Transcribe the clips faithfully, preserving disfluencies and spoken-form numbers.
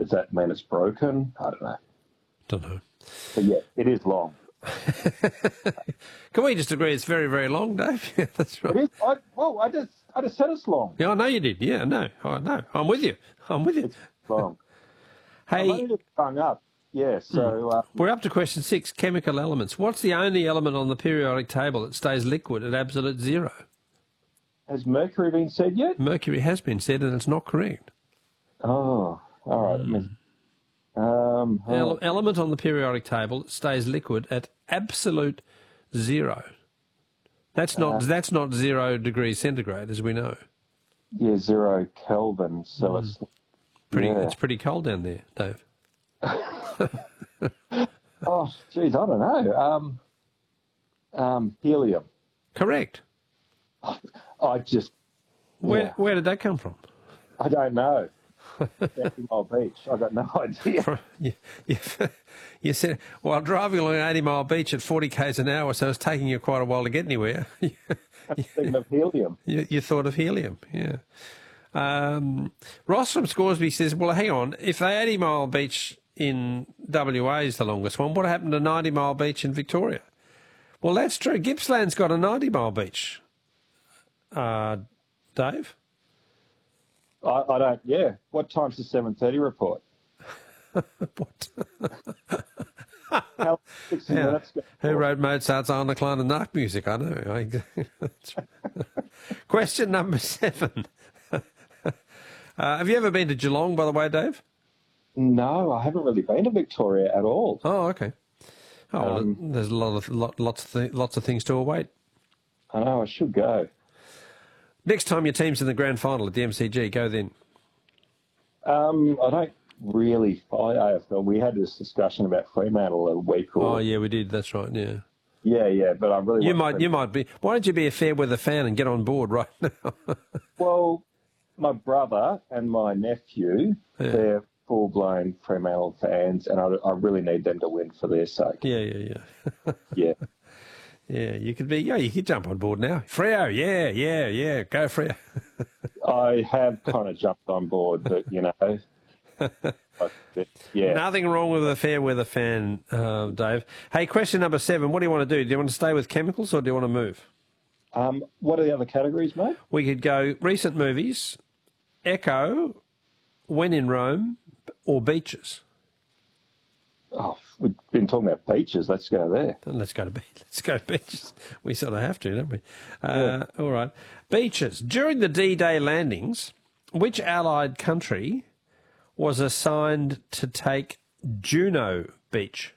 does that mean it's broken? I don't know. Don't know. But yeah, it is long. Can we just agree it's very, very long, Dave? Yeah, that's right. It is. I, well, I just, I just said it's long. Yeah, I know you did. Yeah, no, I know. I'm with you. I'm with you. It's long. Hey, I'm only just hung up. Yeah, so... Uh, we're up to question six, chemical elements. What's the only element on the periodic table that stays liquid at absolute zero? Has mercury been said yet? Mercury has been said, and it's not correct. Oh, all right. Mm. Um, oh. Ele- element on the periodic table that stays liquid at absolute zero. That's not uh, that's not zero degrees centigrade, as we know. Yeah, zero Kelvin. So mm. it's pretty. Yeah. It's pretty cold down there, Dave. Oh, geez, I don't know. Um, um, helium. Correct. I just... Where yeah. Where did that come from? I don't know. eighty Mile Beach. I've got no idea. you, you, you said, while driving along eighty Mile Beach at forty k's an hour, so it's taking you quite a while to get anywhere. I'm thinking of helium. You, you thought of helium, yeah. Um, Ross from Scoresby says, well, hang on, if the eighty Mile Beach in W A is the longest one, what happened to ninety Mile Beach in Victoria? Well, that's true. Gippsland's got a ninety Mile Beach. Uh, Dave? I, I don't, yeah. What time's the seven thirty report? What? How, yeah. Who wrote Mozart's Eine kleine Nachtmusik? I know. I, question number seven. uh, have you ever been to Geelong, by the way, Dave? No, I haven't really been to Victoria at all. Oh, okay. Oh, um, well, there's a lot of lot, lots of th- lots of things to await. I know. I should go. Next time your team's in the grand final at the M C G, go then. Um, I don't really follow A F L. We had this discussion about Fremantle a week or... Oh, yeah, we did. That's right, yeah. Yeah, yeah, but I really... You might, you might be... Why don't you be a fair weather fan and get on board right now? Well, my brother and my nephew, yeah. they're full-blown Fremantle fans, and I, I really need them to win for their sake. Yeah, yeah, yeah. Yeah. Yeah, you could be, yeah, you could jump on board now. Freo, yeah, yeah, yeah, go Freo. I have kind of jumped on board, but, you know, yeah. Nothing wrong with a fair weather fan, uh, Dave. Hey, question number seven, what do you want to do? Do you want to stay with chemicals or do you want to move? Um, what are the other categories, mate? We could go recent movies, Echo, When in Rome, or beaches. Oh, we've been talking about beaches. Let's go there. Let's go to be- let's go to beaches. We sort of have to, don't we? Uh, yeah. All right. Beaches. During the D-Day landings, which Allied country was assigned to take Juno Beach?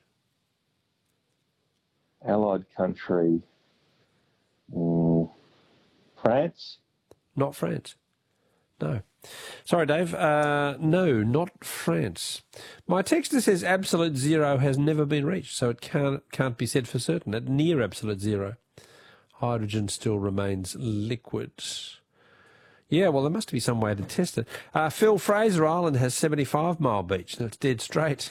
Allied country. Mm, France? Not France. No. Sorry, Dave. Uh, no, not France. My texter says absolute zero has never been reached, so it can't can't be said for certain. At near absolute zero, hydrogen still remains liquid. Yeah, well, there must be some way to test it. Uh, Phil, Fraser Island has seventy-five Mile Beach. That's dead straight.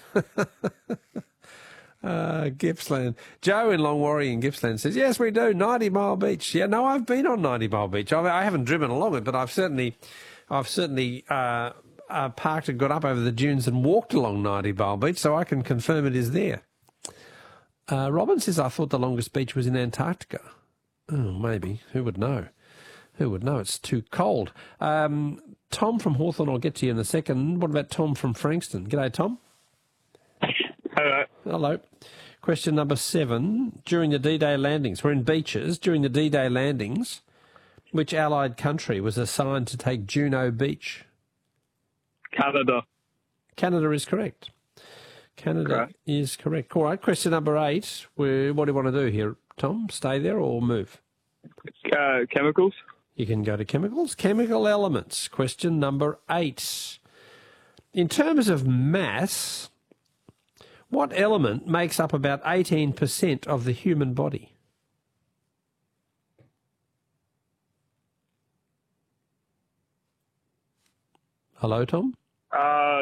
uh, Gippsland. Joe in Longwarry in Gippsland says, yes, we do, ninety Mile Beach. Yeah, no, I've been on ninety Mile Beach. I, I haven't driven along it, but I've certainly... I've certainly uh, uh, parked and got up over the dunes and walked along ninety Mile Beach, so I can confirm it is there. Uh, Robin says, I thought the longest beach was in Antarctica. Oh, maybe. Who would know? Who would know? It's too cold. Um, Tom from Hawthorne, I'll get to you in a second. What about Tom from Frankston? G'day, Tom. Hello. Hello. Question number seven. During the D-Day landings, we're in beaches. During the D-Day landings, which Allied country was assigned to take Juno Beach? Canada. Canada is correct. Canada correct. is correct. All right, question number eight. What do you want to do here, Tom? Stay there or move? Uh, chemicals. You can go to chemicals. Chemical elements. Question number eight. In terms of mass, what element makes up about eighteen percent of the human body? Hello, Tom? Uh,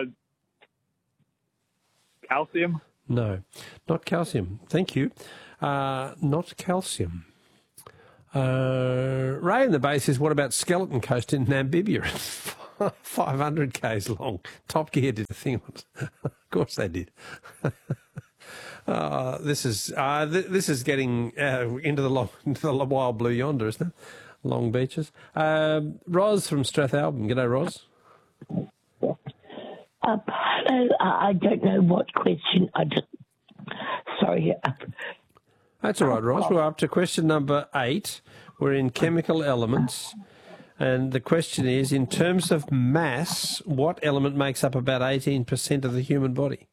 calcium? No, not calcium. Thank you. Uh, not calcium. Uh, Ray in the base says, what about Skeleton Coast in Namibia? five hundred kays long. Top Gear did a thing on it. Of course they did. uh, this is uh, th- this is getting uh, into the long, into the wild blue yonder, isn't it? Long beaches. Um, Ros from Strathalbyn. G'day, Ros. Uh, hello, I don't know what question. I just, sorry. Uh, That's all right, Ros. We're up to question number eight. We're in chemical elements. And the question is, in terms of mass, what element makes up about eighteen percent of the human body?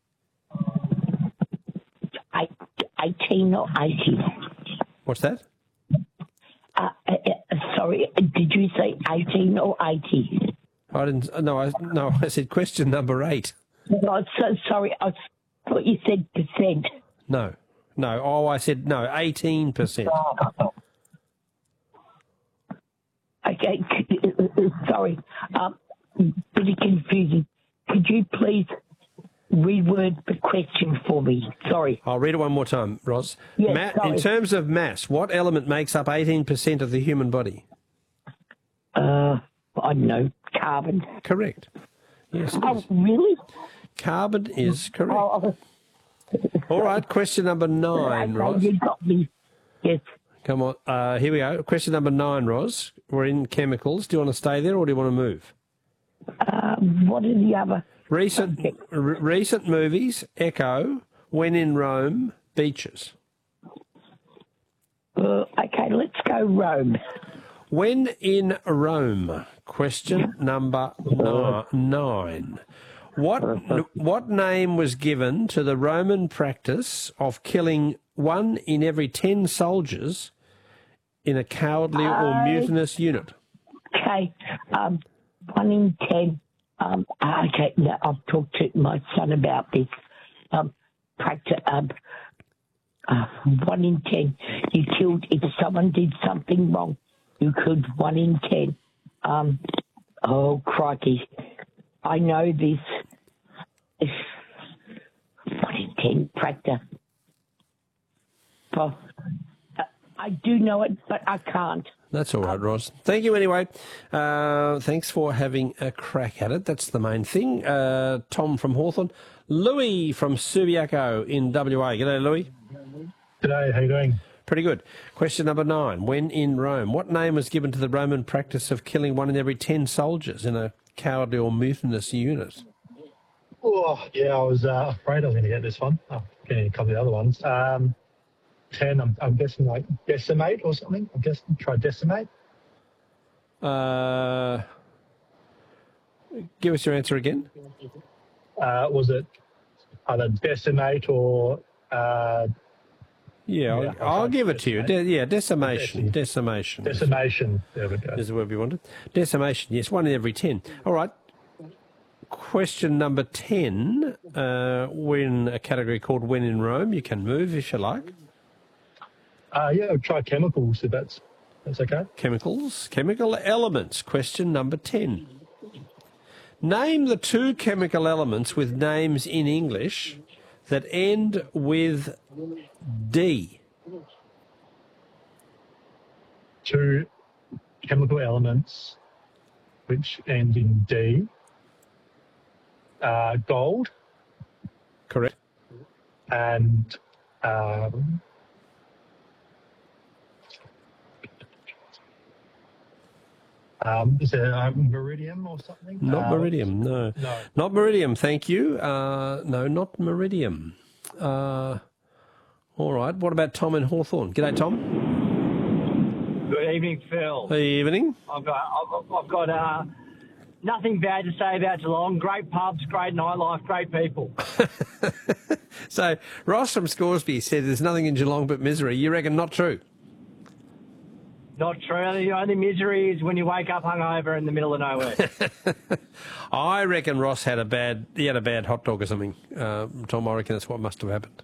eighteen or eighty? What's that? Uh, uh, sorry, did you say eighteen or eighty? I didn't. No, I no. I said question number eight. No, I'm so sorry. I thought you said percent. No, no. Oh, I said no. Eighteen percent. Okay, sorry. Um, pretty confusing. Could you please reword the question for me? Sorry. I'll read it one more time, Ros. Yes, Ma- sorry. in terms of mass, what element makes up eighteen percent of the human body? Uh, I don't know. Carbon. Correct. Yes, it Oh, is. really? Carbon is correct. Oh, All right, question number nine, okay, Ros. you got me. Yes. Come on. Uh, here we go. Question number nine, Ros. We're in chemicals. Do you want to stay there or do you want to move? Um, what are the other? Recent Okay. r- recent movies, Echo, When in Rome, Beaches. Uh, okay, let's go Rome. When in Rome, question number ni- nine. What what name was given to the Roman practice of killing one in every ten soldiers in a cowardly or mutinous unit? Okay, um, one in ten. Um, okay, now I've talked to my son about this. Um, practice. Um, uh, one in ten. You killed if someone did something wrong. You killed one in ten. Um, oh crikey! I know this. One in ten practice. Oh, I do know it, but I can't. That's all right, Ros. Thank you anyway. Uh, thanks for having a crack at it. That's the main thing. Uh, Tom from Hawthorn. Louis from Subiaco in W A. G'day, Louis. G'day, how you doing? Pretty good. Question number nine. When in Rome, what name was given to the Roman practice of killing one in every ten soldiers in a cowardly or mutinous unit? Oh, yeah, I was uh, afraid I was going to get this one. I'm getting a couple of the other ones. Um, ten, I'm, I'm guessing like decimate or something. I'm guessing try decimate. Uh, give us your answer again. Uh, was it either decimate or... Uh, Yeah, I'll, Yeah, I'll okay. give it to you. De- yeah, decimation. Deci- Decimation. decimation. There we go. Is the word we wanted. Decimation, yes, one in every ten. All right. Question number ten. Uh, we're in a category called When in Rome. You can move if you like. Uh, yeah, I'll try chemicals if that's, that's okay. Chemicals. Chemical elements. Question number ten. Name the two chemical elements with names in English that end with D. Two chemical elements which end in D. Uh, gold Correct. and um, um, is there uh, meridium or something? Not Uh, meridium, no. No. Not meridium, thank you. Uh, no, not meridium. Uh, all right. What about Tom in Hawthorn? G'day, Tom. Good evening, Phil. Good evening. I've got I've, I've got uh, nothing bad to say about Geelong. Great pubs, great nightlife, great people. So, Ross from Scoresby said there's nothing in Geelong but misery. You reckon not true? Not true. The only misery is when you wake up hungover in the middle of nowhere. I reckon Ross had a bad, he had a bad hot dog or something. Uh, Tom, I reckon that's what must have happened.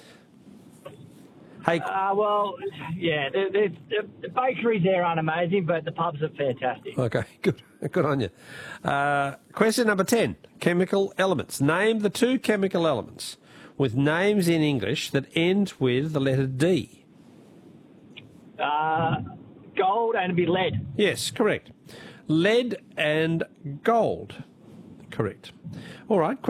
Hey, uh, well, yeah, the, the, the bakeries there aren't amazing, but the pubs are fantastic. okay, good, good on you. Uh, question number ten, chemical elements. Name the two chemical elements with names in English that end with the letter D. Uh, gold and it'd be lead. Yes, correct. Lead and gold. Correct. All right.